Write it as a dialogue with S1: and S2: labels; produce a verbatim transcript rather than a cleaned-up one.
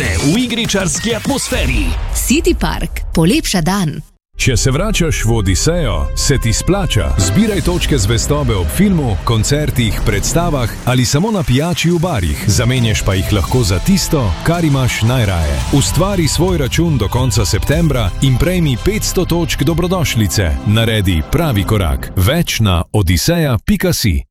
S1: Boste v igričarski atmosferi.
S2: City Park, polepša dan.
S3: Če se vračaš v Odisejo, se ti splača. Zbiraj točke zvestobe ob filmu, koncertih, predstavah ali samo na pijači v barih. Zamenjaš pa jih lahko za tisto, kar imaš najraje. Ustvari svoj račun do konca septembra in prejmi petsto točk dobrodošlice. Naredi pravi korak. Več na odiseja pika si.